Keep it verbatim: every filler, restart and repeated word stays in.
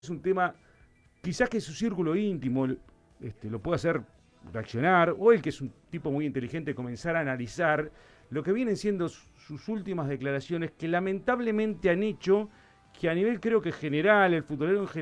es un tema, quizás que su círculo íntimo este, lo pueda hacer reaccionar, o él, que es un tipo muy inteligente, comenzar a analizar lo que vienen siendo sus últimas declaraciones, que lamentablemente han hecho que a nivel, creo que general, el futbolero en general,